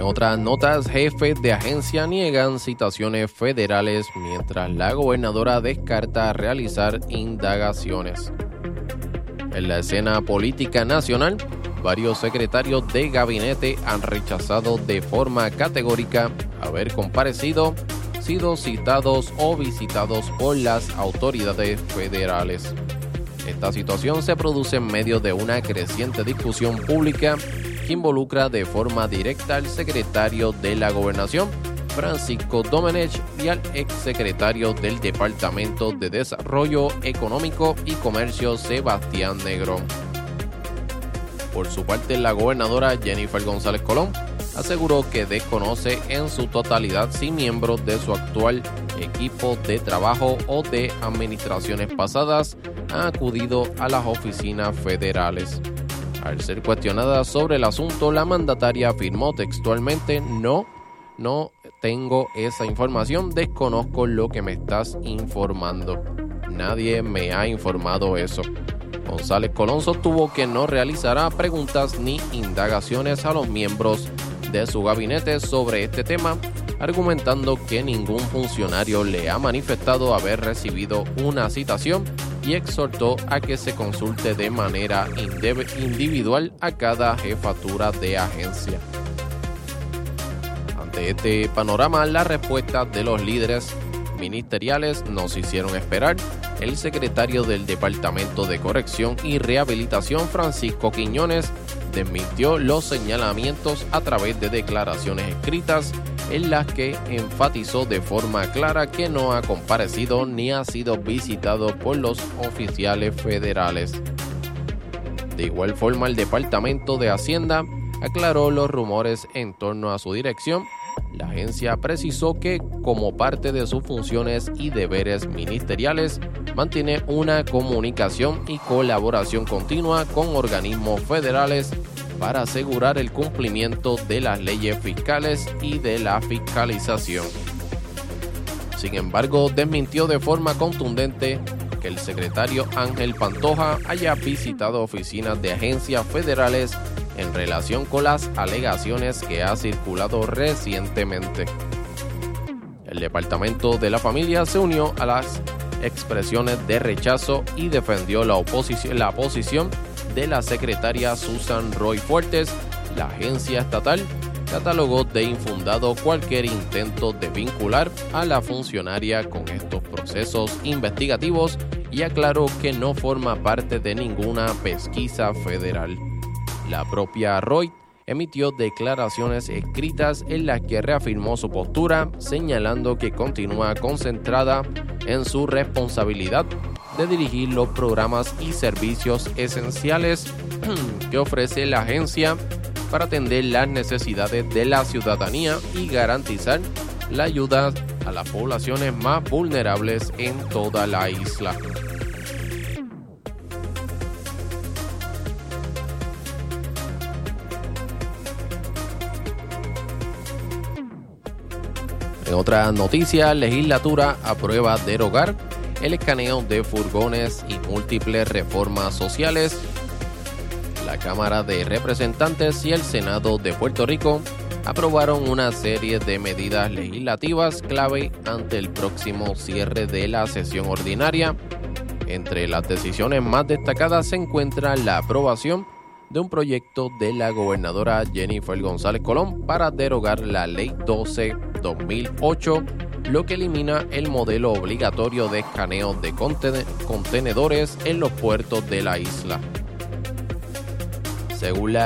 En otras notas, jefes de agencia niegan citaciones federales mientras la gobernadora descarta realizar indagaciones. En la escena política nacional, varios secretarios de gabinete han rechazado de forma categórica haber comparecido, sido citados o visitados por las autoridades federales. Esta situación se produce en medio de una creciente discusión pública que involucra de forma directa al secretario de la Gobernación, Francisco Domenech, y al exsecretario del Departamento de Desarrollo Económico y Comercio, Sebastián Negrón. Por su parte, la gobernadora Jennifer González Colón aseguró que desconoce en su totalidad si miembros de su actual equipo de trabajo o de administraciones pasadas han acudido a las oficinas federales. Al ser cuestionada sobre el asunto, la mandataria afirmó textualmente: No tengo esa información, desconozco lo que me estás informando. Nadie me ha informado eso. González Colón sostuvo que no realizará preguntas ni indagaciones a los miembros de su gabinete sobre este tema, argumentando que ningún funcionario le ha manifestado haber recibido una citación, y exhortó a que se consulte de manera individual a cada jefatura de agencia. Ante este panorama, las respuestas de los líderes ministeriales no se hicieron esperar. El secretario del Departamento de Corrección y Rehabilitación, Francisco Quiñones, desmintió los señalamientos a través de declaraciones escritas en las que enfatizó de forma clara que no ha comparecido ni ha sido visitado por los oficiales federales. De igual forma, el Departamento de Hacienda aclaró los rumores en torno a su dirección. La agencia precisó que, como parte de sus funciones y deberes ministeriales, mantiene una comunicación y colaboración continua con organismos federales para asegurar el cumplimiento de las leyes fiscales y de la fiscalización. Sin embargo, desmintió de forma contundente que el secretario Ángel Pantoja haya visitado oficinas de agencias federales en relación con las alegaciones que ha circulado recientemente. El Departamento de la Familia se unió a las expresiones de rechazo y defendió la posición de la secretaria Susan Roy Fuertes. La agencia estatal catalogó de infundado cualquier intento de vincular a la funcionaria con estos procesos investigativos y aclaró que no forma parte de ninguna pesquisa federal. La propia Roy emitió declaraciones escritas en las que reafirmó su postura, señalando que continúa concentrada en su responsabilidad de dirigir los programas y servicios esenciales que ofrece la agencia para atender las necesidades de la ciudadanía y garantizar la ayuda a las poblaciones más vulnerables en toda la isla. En otra noticia, legislatura aprueba derogar el escaneo de furgones y múltiples reformas sociales. La Cámara de Representantes y el Senado de Puerto Rico aprobaron una serie de medidas legislativas clave ante el próximo cierre de la sesión ordinaria. Entre las decisiones más destacadas se encuentra la aprobación de un proyecto de la gobernadora Jennifer González Colón para derogar la Ley 12/2008, lo que elimina el modelo obligatorio de escaneo de contenedores en los puertos de la isla. Según la